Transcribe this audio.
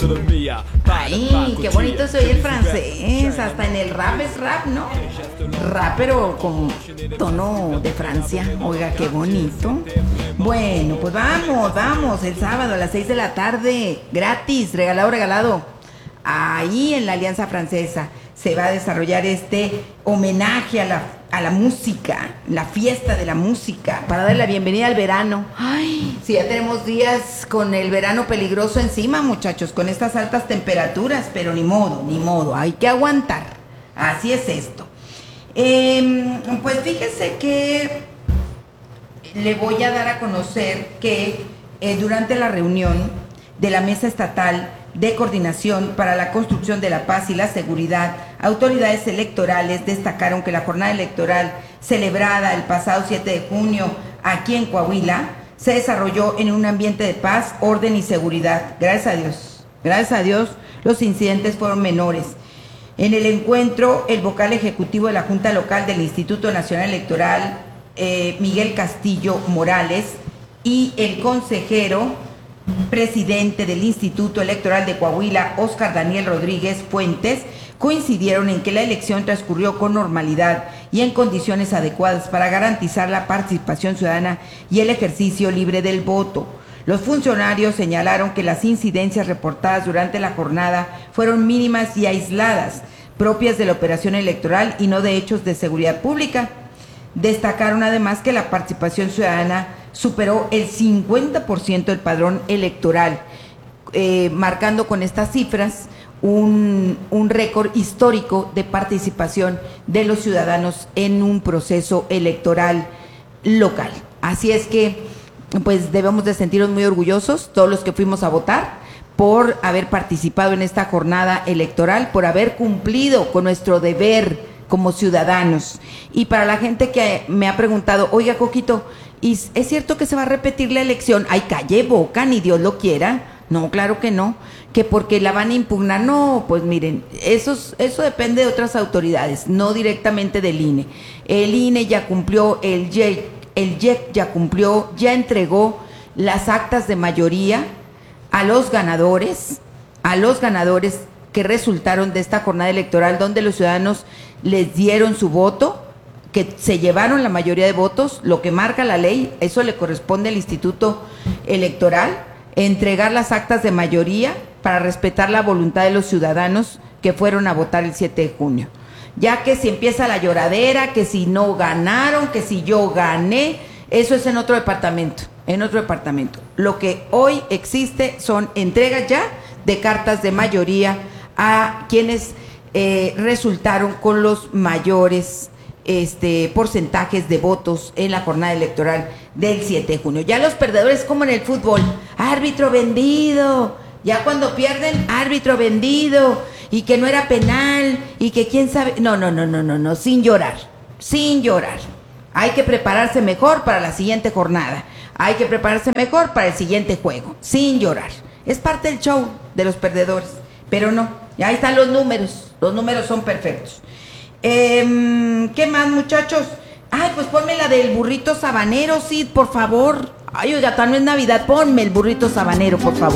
Ay, qué bonito se oye el francés, hasta en el rap es rap, ¿no? Rap, pero con tono de Francia. Oiga, qué bonito. Bueno, pues vamos, el sábado a las 6 de la tarde, gratis, regalado. Ahí en la Alianza Francesa se va a desarrollar este homenaje a la música, la fiesta de la música, para darle la bienvenida al verano. Ay, sí, ya tenemos días con el verano peligroso encima, muchachos, con estas altas temperaturas, pero ni modo, hay que aguantar. Así es esto. Pues fíjese que le voy a dar a conocer que durante la reunión de la Mesa Estatal de Coordinación para la Construcción de la Paz y la Seguridad, autoridades electorales destacaron que la jornada electoral celebrada el pasado 7 de junio aquí en Coahuila se desarrolló en un ambiente de paz, orden y seguridad. Gracias a Dios, los incidentes fueron menores. En el encuentro, el vocal ejecutivo de la Junta Local del Instituto Nacional Electoral, Miguel Castillo Morales, y el consejero presidente del Instituto Electoral de Coahuila, Óscar Daniel Rodríguez Fuentes, coincidieron en que la elección transcurrió con normalidad y en condiciones adecuadas para garantizar la participación ciudadana y el ejercicio libre del voto. Los funcionarios señalaron que las incidencias reportadas durante la jornada fueron mínimas y aisladas, propias de la operación electoral y no de hechos de seguridad pública. Destacaron además que la participación ciudadana superó el 50% del padrón electoral, marcando con estas cifras un récord histórico de participación de los ciudadanos en un proceso electoral local. Así es que, pues debemos de sentirnos muy orgullosos, todos los que fuimos a votar, por haber participado en esta jornada electoral, por haber cumplido con nuestro deber como ciudadanos. Y para la gente que me ha preguntado, oiga, Coquito, ¿y es cierto que se va a repetir la elección? Ay, calle boca, ni Dios lo quiera. No, claro que no. Que porque la van a impugnar. No, pues miren, eso depende de otras autoridades, no directamente del INE. El INE ya cumplió, el IEC ya cumplió, ya entregó las actas de mayoría a los ganadores que resultaron de esta jornada electoral, donde los ciudadanos les dieron su voto, que se llevaron la mayoría de votos, lo que marca la ley. Eso le corresponde al Instituto Electoral, entregar las actas de mayoría para respetar la voluntad de los ciudadanos que fueron a votar el 7 de junio. Ya que si empieza la lloradera, que si no ganaron, que si yo gané, eso es en otro departamento, Lo que hoy existe son entregas ya de cartas de mayoría a quienes resultaron con los mayores porcentajes de votos en la jornada electoral del 7 de junio. Ya los perdedores, como en el fútbol, árbitro vendido, ya cuando pierden, árbitro vendido, y que no era penal, y que quién sabe, no, sin llorar. Hay que prepararse mejor para la siguiente jornada, hay que prepararse mejor para el siguiente juego, sin llorar. Es parte del show de los perdedores, pero no, ya ahí están los números son perfectos. ¿Qué más, muchachos? Ay, pues ponme la del burrito sabanero, Sid, por favor. Ay, oiga, tal no es Navidad, ponme el burrito sabanero, por favor.